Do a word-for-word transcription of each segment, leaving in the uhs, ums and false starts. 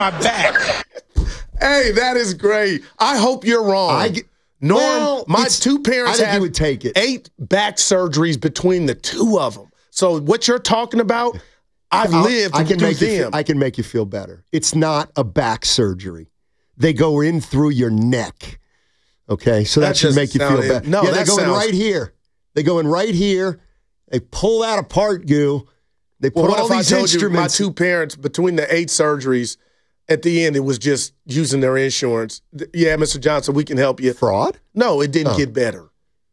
my back. Hey, that is great. I hope you're wrong. I get, Norm, well, my two parents I think had you would take it. eight back surgeries between the two of them. So what you're talking about, I've I'll, lived I can through make them. You feel, I can make you feel better. It's not a back surgery. They go in through your neck. Okay, so that, that should make you feel better. No, yeah, that they go in sounds, right here. They go in right here. They pull that apart, Goo. They put well, what all if these I told instruments. You my two parents, between the eight surgeries, at the end, it was just using their insurance. Yeah, Mister Johnson, we can help you. Fraud? No, it didn't oh. get better.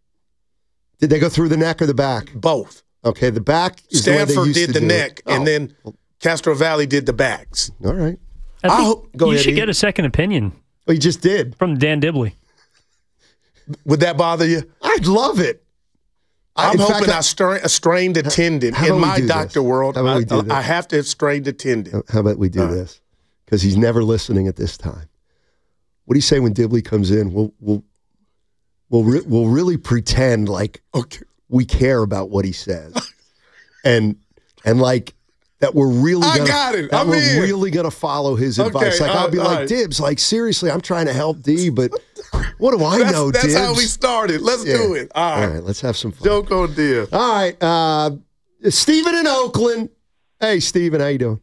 Did they go through the neck or the back? Both. Okay, the back is Stanford the way they used did to the do neck, it. and oh. then Castro Valley did the backs. All right. I think I hope, go you ahead, should Ian. get a second opinion. Oh, you just did? From Dan Dibley. Would that bother you? I'd love it. I'm In hoping fact, I strain, a strained a tendon. how In about we my do doctor this? world, How about we I, do this? I have to have strained a tendon. How about we do All right. this? Because he's never listening at this time. What do you say when Dibley comes in? We'll we'll we'll, re- we'll really pretend like Okay. we care about what he says, and and like that we're really I gonna, got it. that I'm we're in. really gonna follow his Okay, advice. Like all I'll be right, all like right. Dibs, like seriously, I'm trying to help D, but what do I That's, know, that's Dibs? how we started. Let's Yeah. do it. All right. All right, let's have some fun. Joke on deal. All right, uh, Steven in Oakland. Hey, Steven, how you doing?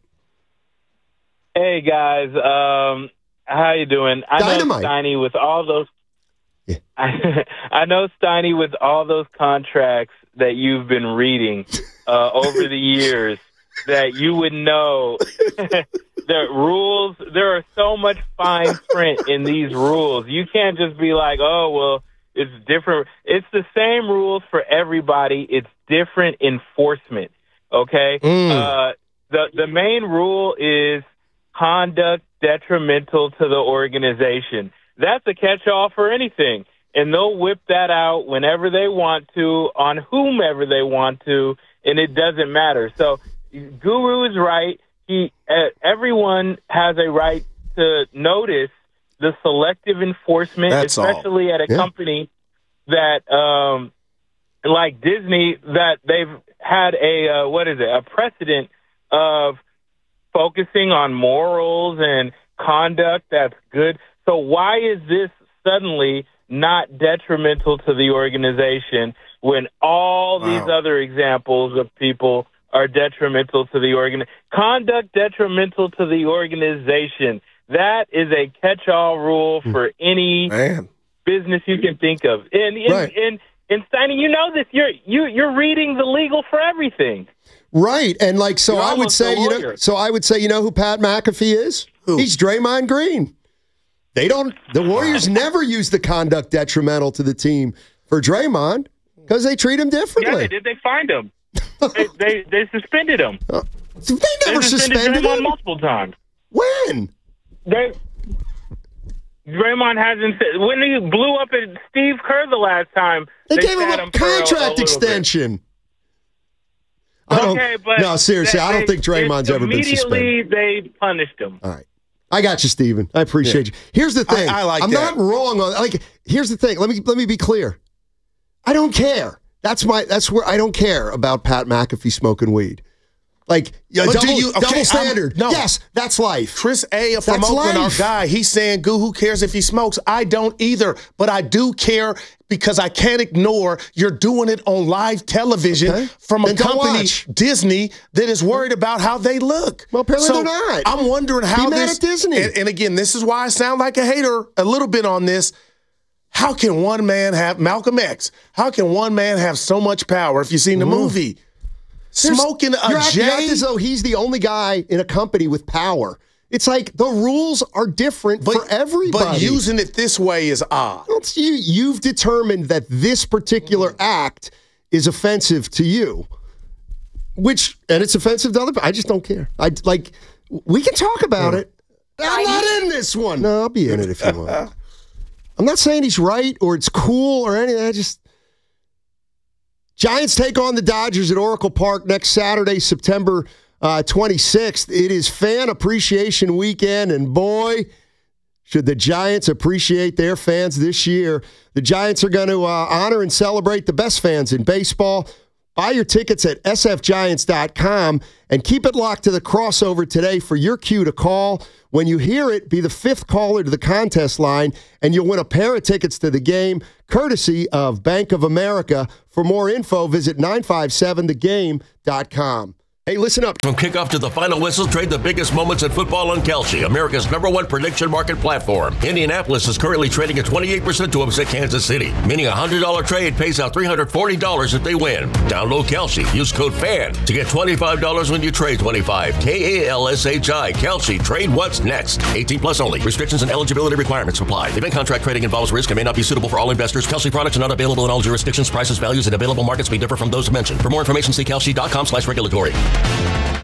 Hey guys, um, how you doing? I Dynamite. know Steiny with all those. Yeah. I, I know Steiny with all those contracts that you've been reading uh, over the years. That you would know the rules. There are so much fine print in these rules. You can't just be like, oh well, it's different. It's the same rules for everybody. It's different enforcement. Okay. Mm. Uh, the the main rule is conduct detrimental to the organization. That's a catch-all for anything. And they'll whip that out whenever they want to, on whomever they want to, and it doesn't matter. So Guru is right. He, uh, everyone has a right to notice the selective enforcement, That's especially all. at a Yeah. company that, um, like Disney, that they've had a, uh, what is it, a precedent of focusing on morals and conduct that's good. So why is this suddenly not detrimental to the organization when all Wow. these other examples of people are detrimental to the organ? Conduct detrimental to the organization. That is a catch-all rule for any Man. business you can think of. And and, Right. and, and Steiny, you know this. You're you you're reading the legal for everything. Right, and like so, You're I would almost say a you know. lawyer. So I would say you know who Pat McAfee is? Who? He's Draymond Green. They don't. The Warriors never use the conduct detrimental to the team for Draymond because they treat him Yeah, differently. they did. They fined him. they, they they suspended him. Uh, they never they suspended Draymond him. multiple times. When? They Draymond hasn't when he blew up at Steve Kerr the last time. They, They, gave him sat a him for a- a contract little bit. extension. I don't, Okay, but no, seriously, they- I don't they- think Draymond's they- ever been suspended. Immediately, they punished him. All right. I got you, Steven. I appreciate you. Here's the thing. I like I'm that. not wrong on like here's the thing. Let me let me be clear. I don't care. That's my that's where I don't care about Pat McAfee smoking weed. Like yeah, But do double, you- okay, double I'm- standard. no. Yes, that's life. Chris A. from That's Oakland, life. our guy, he's saying, Goo, who cares if he smokes? I don't either, but I do care because I can't ignore you're doing it on live television Okay. from a Then don't company, watch. Disney, that is worried about how they look. Well, apparently so they're not. I'm wondering how Be mad this. at Disney. And, and again, this is why I sound like a hater a little bit on this. How can one man have Malcolm X? How can one man have so much power? If you've seen the movie, There's- smoking a you're acting J. as though he's the only guy in a company with power. It's like the rules are different for everybody. But using it this way is odd. It's you, you've determined that this particular act is offensive to you, which and it's offensive to other people. I just don't care. I like we can talk about it. I'm not in this one. No, I'll be in it if you want. I'm not saying he's right or it's cool or anything. I just Giants take on the Dodgers at Oracle Park next Saturday, September uh, twenty-sixth. It is Fan Appreciation Weekend, and boy, should the Giants appreciate their fans this year. The Giants are going to uh, honor and celebrate the best fans in baseball. Buy your tickets at s f giants dot com and keep it locked to the crossover today for your cue to call. When you hear it, be the fifth caller to the contest line, and you'll win a pair of tickets to the game, courtesy of Bank of America. For more info, visit nine five seven the game dot com. Hey, listen up. From kickoff to the final whistle, trade the biggest moments in football on Kalshi, America's number one prediction market platform. Indianapolis is currently trading at twenty-eight percent to upset Kansas City, meaning a one hundred dollars trade pays out three hundred forty dollars if they win. Download Kalshi. Use code FAN to get twenty-five dollars when you trade twenty-five. K A L S H I. Kalshi. Trade what's next. eighteen plus only. Restrictions and eligibility requirements apply. Event contract trading involves risk and may not be suitable for all investors. Kalshi products are not available in all jurisdictions. Prices, values, and available markets may differ from those mentioned. For more information, see kalshi dot com slash regulatory.